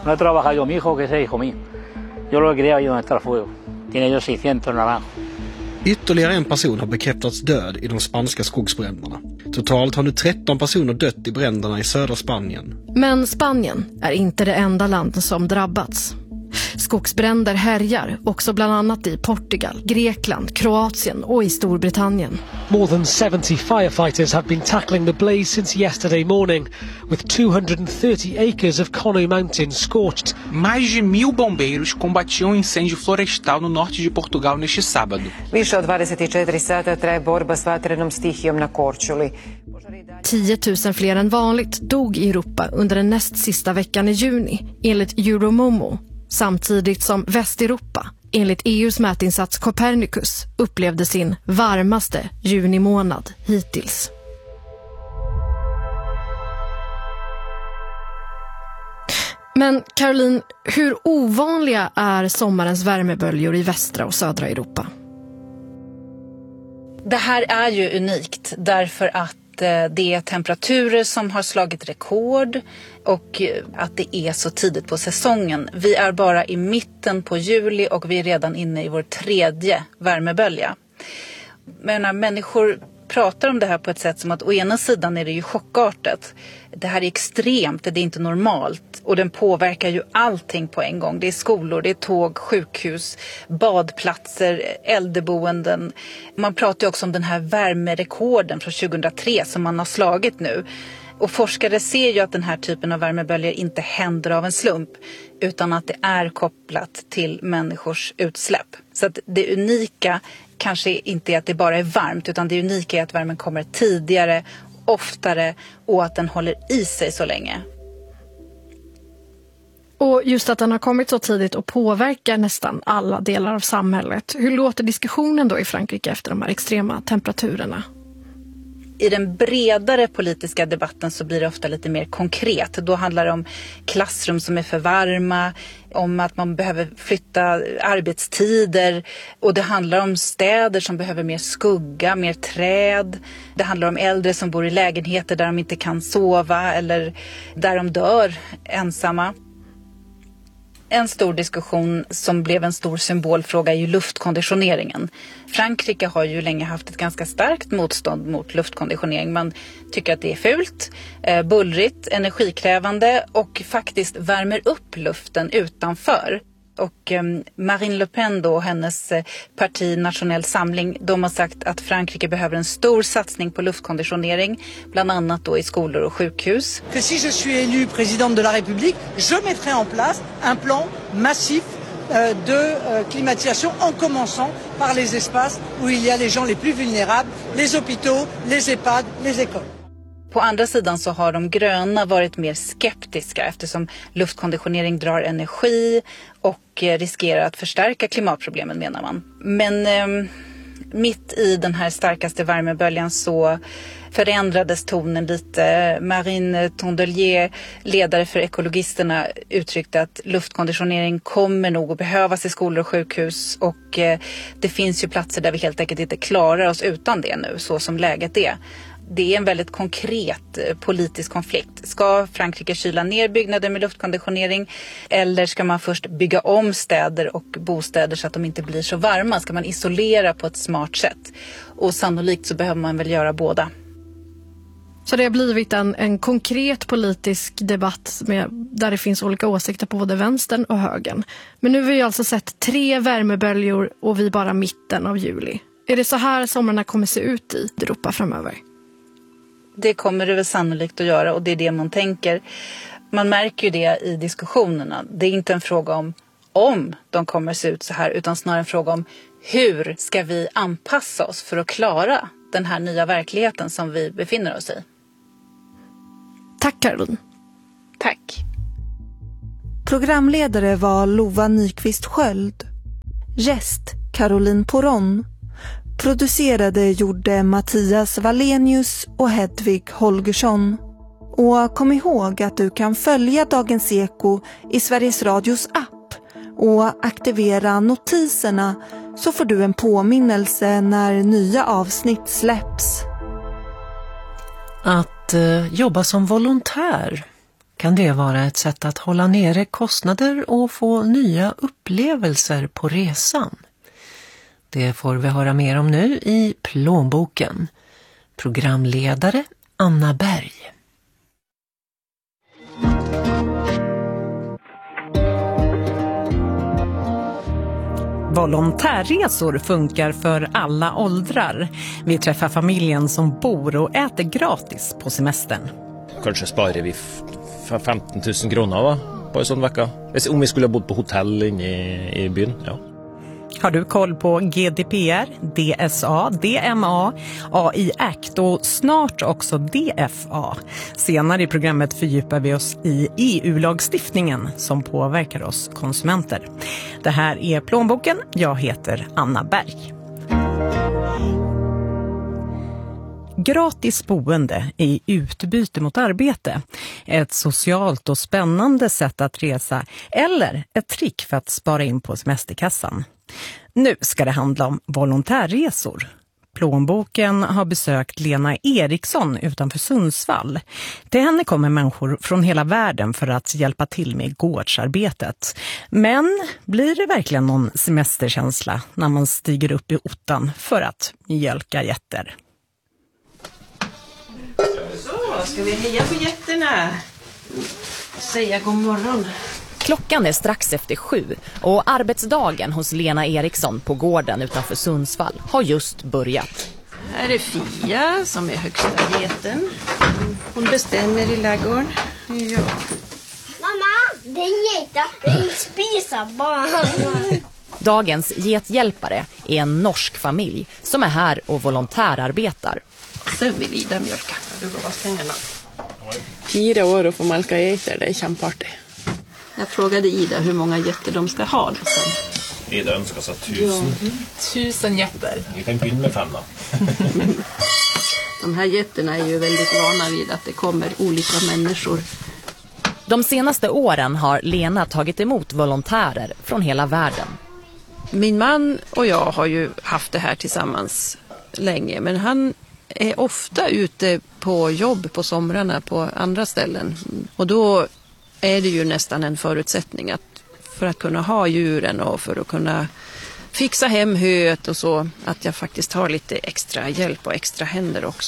Ytterligare en person har bekräftats död i de spanska skogsbränderna. Totalt har nu tretton personer dött i bränderna i södra Spanien. Men Spanien är inte det enda land som drabbats. Skogsbränder härjar också bland annat i Portugal, Grekland, Kroatien och i Storbritannien. More than seventy firefighters have been tackling the blaze since yesterday morning, with two hundred thirty acres of Cono Mountain scorched. Mais de mil bombeiros combatiam um incêndio florestal no norte de Portugal neste sábado. Više od dvadeset četiri sata traje borba s vatrenom stihijom na Korčuli. tio tusen fler än vanligt dog i Europa under den näst sista veckan i juni, enligt Euromomo. Samtidigt som Västeuropa, enligt E U:s mätinsats Copernicus, upplevde sin varmaste junimånad hittills. Men Caroline, hur ovanliga är sommarens värmeböljor i västra och södra Europa? Det här är ju unikt därför att det är temperaturer som har slagit rekord och att det är så tidigt på säsongen. Vi är bara i mitten på juli och vi är redan inne i vår tredje värmebölja. Men människor pratar om det här på ett sätt som att å ena sidan är det ju chockartat. Det här är extremt, det är inte normalt och den påverkar ju allting på en gång. Det är skolor, det är tåg, sjukhus, badplatser, äldreboenden. Man pratar ju också om den här värmerekorden från tjugohundratre som man har slagit nu. Och forskare ser ju att den här typen av värmeböljor inte händer av en slump utan att det är kopplat till människors utsläpp. Så att det unika kanske inte är att det bara är varmt utan det unika är att värmen kommer tidigare, oftare och att den håller i sig så länge. Och just att den har kommit så tidigt och påverkar nästan alla delar av samhället. Hur låter diskussionen då i Frankrike efter de här extrema temperaturerna? I den bredare politiska debatten så blir det ofta lite mer konkret. Då handlar det om klassrum som är för varma, om att man behöver flytta arbetstider och det handlar om städer som behöver mer skugga, mer träd. Det handlar om äldre som bor i lägenheter där de inte kan sova eller där de dör ensamma. En stor diskussion som blev en stor symbolfråga är ju luftkonditioneringen. Frankrike har ju länge haft ett ganska starkt motstånd mot luftkonditionering. Man tycker att det är fult, bullrigt, energikrävande och faktiskt värmer upp luften utanför. Och Marine Le Pen då, hennes parti Nationell Samling, de har sagt att Frankrike behöver en stor satsning på luftkonditionering, bland annat då i skolor och sjukhus. Que si je suis élu président de la République, je mettrai en place un plan massif de climatisation en commençant par les espaces où il y a les gens les plus vulnérables, les hôpitaux, les EHPAD, les écoles. På andra sidan så har de gröna varit mer skeptiska eftersom luftkonditionering drar energi och riskerar att förstärka klimatproblemen, menar man. Men eh, mitt i den här starkaste värmeböljan så förändrades tonen lite. Marine Tondelier, ledare för ekologisterna, uttryckte att luftkonditionering kommer nog att behövas i skolor och sjukhus och eh, det finns ju platser där vi helt enkelt inte klarar oss utan det nu, så som läget är. Det är en väldigt konkret politisk konflikt. Ska Frankrike kyla ner byggnader med luftkonditionering eller ska man först bygga om städer och bostäder så att de inte blir så varma? Ska man isolera på ett smart sätt? Och sannolikt så behöver man väl göra båda. Så det har blivit en, en konkret politisk debatt med, där det finns olika åsikter på både vänstern och högern. Men nu har vi alltså sett tre värmeböljor och vi bara mitten av juli. Är det så här somrarna kommer se ut i Europa framöver? Det kommer det väl sannolikt att göra och det är det man tänker. Man märker ju det i diskussionerna. Det är inte en fråga om om de kommer se ut så här utan snarare en fråga om hur ska vi anpassa oss för att klara den här nya verkligheten som vi befinner oss i. Tack Caroline. Tack. Programledare var Lova Nyqvist Sköld. Gäst Caroline Poron. Producerade gjorde Mattias Wallenius och Hedvig Holgersson. Och kom ihåg att du kan följa Dagens Eko i Sveriges Radios app och aktivera notiserna så får du en påminnelse när nya avsnitt släpps. Att eh, jobba som volontär, kan det vara ett sätt att hålla nere kostnader och få nya upplevelser på resan? Det får vi höra mer om nu i Plånboken. Programledare Anna Berg. Volontärresor funkar för alla åldrar. Vi träffar familjen som bor och äter gratis på semestern. Kanske sparar vi femton tusen kronor va? På en sån vecka. Om vi skulle ha bott på hotell inne i, i byn, ja. Har du koll på G D P R, D S A, D M A, A I Act och snart också D F A? Senare i programmet fördjupar vi oss i E U-lagstiftningen som påverkar oss konsumenter. Det här är Plånboken. Jag heter Anna Berg. Gratis boende i utbyte mot arbete. Ett socialt och spännande sätt att resa eller ett trick för att spara in på semesterkassan. Nu ska det handla om volontärresor. Plånboken har besökt Lena Eriksson utanför Sundsvall. Till henne kommer människor från hela världen för att hjälpa till med gårdsarbetet. Men blir det verkligen någon semesterkänsla när man stiger upp i ottan för att mjölka getter? Så, ska vi heja på getterna? Säga god morgon. Klockan är strax efter sju och arbetsdagen hos Lena Eriksson på gården utanför Sundsvall har just börjat. Här är Fia som är högsta geten. Hon bestämmer i ladugården. Ja. Mamma, det är geta. Det är spisa barn. Dagens gethjälpare är en norsk familj som är här och volontärarbetar. Så vill Ida mjölka. Du går vara pengarna. Fyra år och få mjölka getter, det är kämpartigt. Jag frågade Ida hur många getter de ska ha. Liksom. Ida önskar sig tusen. Ja. Tusen getter. Vi kan börja med fem då. De här getterna är ju väldigt vana vid att det kommer olika människor. De senaste åren har Lena tagit emot volontärer från hela världen. Min man och jag har ju haft det här tillsammans länge. Men han är ofta ute på jobb på somrarna på andra ställen. Och då är det ju nästan en förutsättning att för att kunna ha djuren och för att kunna fixa hem höet och så, att jag faktiskt har lite extra hjälp och extra händer också.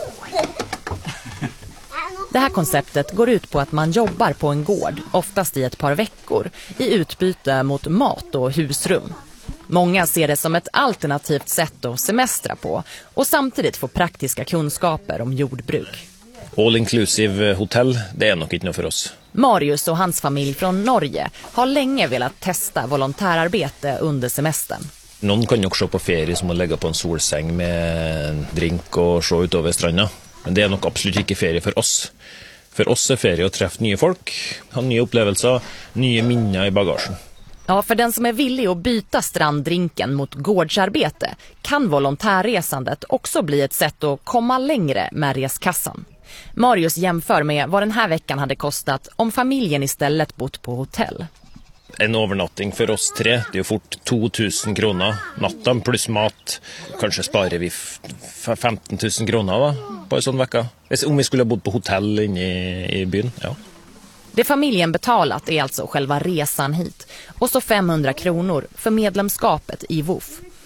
Det här konceptet går ut på att man jobbar på en gård, oftast i ett par veckor, i utbyte mot mat och husrum. Många ser det som ett alternativt sätt att semestra på och samtidigt få praktiska kunskaper om jordbruk. All inclusive hotell, det är nog inte något för oss. Marius och hans familj från Norge har länge velat testa volontärarbete under semestern. Någon kan ju också på ferie som att lägga på en solsäng med en drink och se ut över stranden. Men det är nog absolut inte ferie för oss. För oss är ferie att träffa nya folk, ha nya upplevelser, nya minnen i bagagen. Ja, för den som är villig att byta stranddrinken mot gårdsarbete kan volontärresandet också bli ett sätt att komma längre med reskassan. Marius jämför med vad den här veckan hade kostat om familjen istället bott på hotell. En övernattning för oss tre, det är ju fort två tusen kronor natten plus mat. Kanske sparar vi femton tusen kronor va? På en sån vecka. Om vi skulle ha bott på hotell inne i, i byn, ja. Det familjen betalat är alltså själva resan hit och så femhundra kronor för medlemskapet i V O F.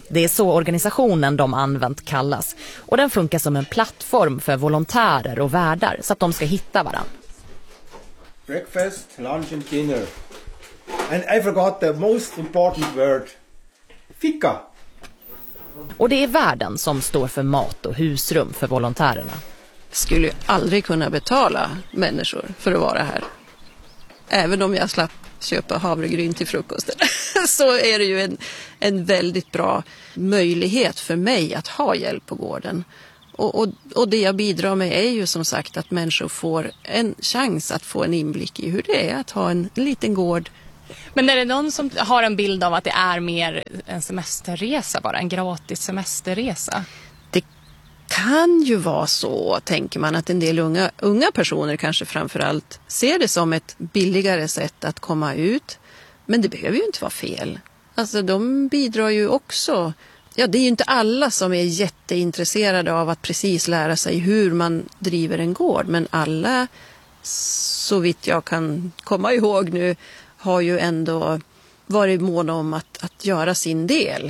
Det är så organisationen de använt kallas. Och den funkar som en plattform för volontärer och värdar så att de ska hitta varandra. Breakfast, lunch and dinner. And I forgot the most important word. Fika. Och det är värden som står för mat och husrum för volontärerna. Skulle aldrig kunna betala människor för att vara här. Även om jag slapp köpa havregryn till frukosten så är det ju en, en väldigt bra möjlighet för mig att ha hjälp på gården. Och, och, och det jag bidrar med är ju som sagt att människor får en chans att få en inblick i hur det är att ha en liten gård. Men är det någon som har en bild av att det är mer en semesterresa, bara en gratis semesterresa? Det kan ju vara så, tänker man, att en del unga, unga personer kanske framförallt ser det som ett billigare sätt att komma ut. Men det behöver ju inte vara fel. Alltså de bidrar ju också. Ja, det är ju inte alla som är jätteintresserade av att precis lära sig hur man driver en gård. Men alla, så vitt jag kan komma ihåg nu, har ju ändå varit måna om att, att göra sin del.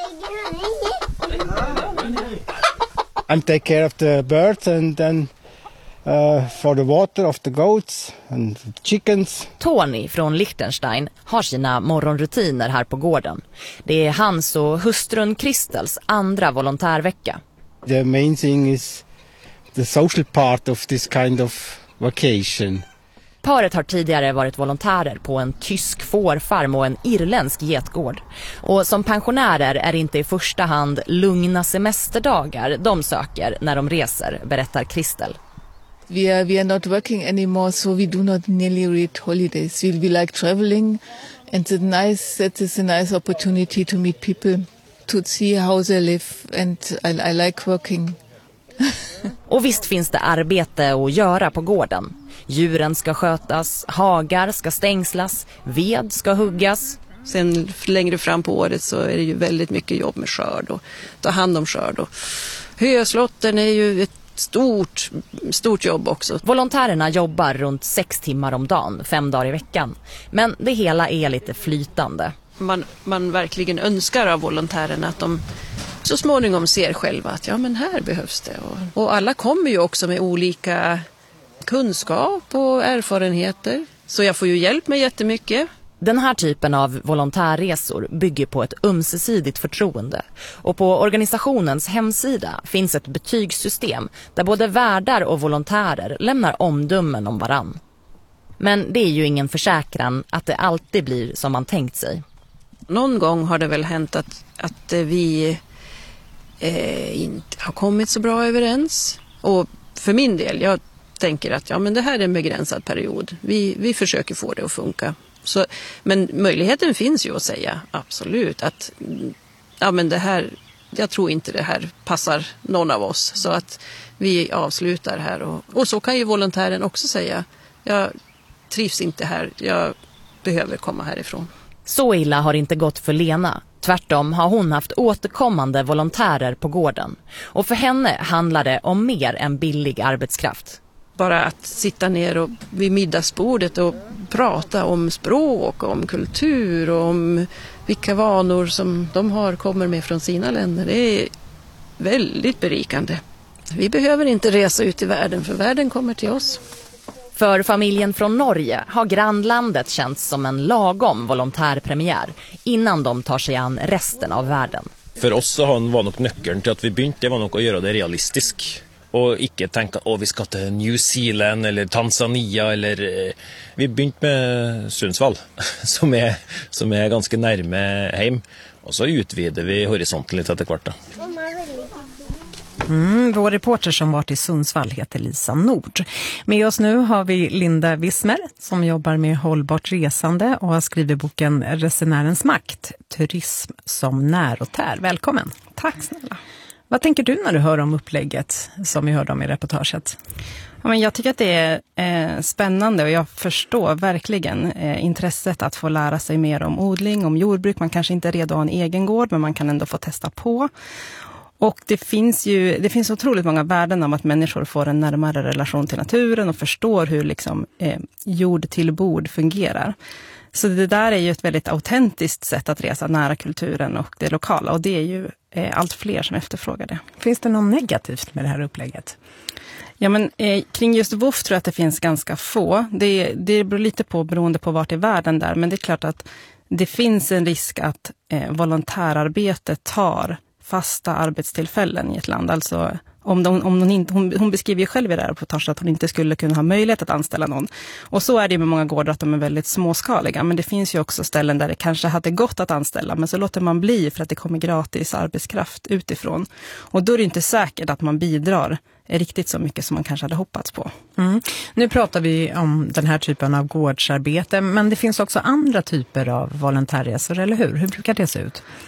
I take care of the birds and then uh, for the water of the goats and the chickens. Tony från Liechtenstein har sina morgonrutiner här på gården. Det är hans och hustrun Kristels andra volontärvecka. The main thing is the social part of this kind of vacation. Paret har tidigare varit volontärer på en tysk fårfarm och en irländsk getgård. Och som pensionärer är det inte i första hand lugna semesterdagar de söker när de reser, berättar Kristel. We are, we are not working anymore, so we do not nearly read holidays. We, we like traveling, and it's nice, that is a nice opportunity to meet people, to see how they live, and I, I like working. Och visst finns det arbete att göra på gården. Djuren ska skötas, hagar ska stängslas, ved ska huggas. Sen längre fram på året så är det ju väldigt mycket jobb med skörd och ta hand om skörd. Och höslotten är ju ett stort, stort jobb också. Volontärerna jobbar runt sex timmar om dagen, fem dagar i veckan. Men det hela är lite flytande. Man, man verkligen önskar av volontärerna att de så småningom ser själva att ja, men här behövs det. Och, och alla kommer ju också med olika kunskap och erfarenheter. Så jag får ju hjälp med jättemycket. Den här typen av volontärresor bygger på ett ömsesidigt förtroende. Och på organisationens hemsida finns ett betygssystem där både värdar och volontärer lämnar omdömen om varann. Men det är ju ingen försäkran att det alltid blir som man tänkt sig. Någon gång har det väl hänt att, att vi eh, inte har kommit så bra överens. Och för min del, jag tänker att ja, men det här är en begränsad period. Vi, vi försöker få det att funka. Så, men möjligheten finns ju att säga absolut att ja, men det här, jag tror inte det här passar någon av oss. Så att vi avslutar här. Och, och så kan ju volontären också säga jag trivs inte här, jag behöver komma härifrån. Så illa har inte gått för Lena. Tvärtom har hon haft återkommande volontärer på gården. Och för henne handlar det om mer än billig arbetskraft. Bara att sitta ner och vid middagsbordet och prata om språk, om kultur och om vilka vanor som de har kommer med från sina länder. Det är väldigt berikande. Vi behöver inte resa ut i världen, för världen kommer till oss. För familjen från Norge har grannlandet känts som en lagom volontärpremiär innan de tar sig an resten av världen. För oss så var nog nyckeln till att vi började det var nog att göra det realistiskt. Och inte tänka att vi ska till New Zealand eller Tanzania. Eller, eh, vi började med Sundsvall som är, som är ganska närme hem. Och så utvidar vi horisonten lite efter kvart. Mm, vår reporter som varit i Sundsvall heter Lisa Nord. Med oss nu har vi Linda Wismer som jobbar med hållbart resande och har skrivit boken Resenärens makt, turism som när och tär. Välkommen. Tack snälla. Vad tänker du när du hör om upplägget som vi hörde om i reportaget? Ja, men jag tycker att det är eh, spännande och jag förstår verkligen eh, intresset att få lära sig mer om odling, om jordbruk. Man kanske inte är redo att ha en egen gård, men man kan ändå få testa på. Och det finns ju det finns otroligt många värden om att människor får en närmare relation till naturen och förstår hur liksom, eh, jord till bord fungerar. Så det där är ju ett väldigt autentiskt sätt att resa nära kulturen och det lokala. Och det är ju eh, allt fler som efterfrågar det. Finns det något negativt med det här upplägget? Ja, men eh, kring just W O F tror jag att det finns ganska få. Det, det beror lite på beroende på vart i världen där. Men det är klart att det finns en risk att eh, volontärarbete tar fasta arbetstillfällen i ett land. Alltså om, de, om hon, inte, hon, hon beskriver ju själv i det här reportaget att hon inte skulle kunna ha möjlighet att anställa någon. Och så är det med många gårdar att de är väldigt småskaliga. Men det finns ju också ställen där det kanske hade gått att anställa. Men så låter man bli för att det kommer gratis arbetskraft utifrån. Och då är det inte säkert att man bidrar riktigt så mycket som man kanske hade hoppats på. Mm. Nu pratar vi om den här typen av gårdsarbete, men det finns också andra typer av volontärresor, eller hur? Hur brukar det se ut?